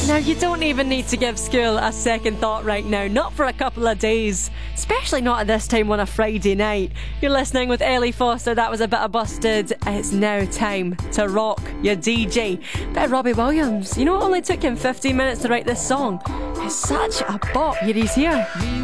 Now, you don't even need to give school a second thought right now, not for a couple of days, especially not at this time on a Friday night. You're listening with Ellie Foster, that was a bit of Busted. It's now time to rock your DJ. Bit of Robbie Williams. You know, it only took him 15 minutes to write this song. It's such a bop. Here he's here.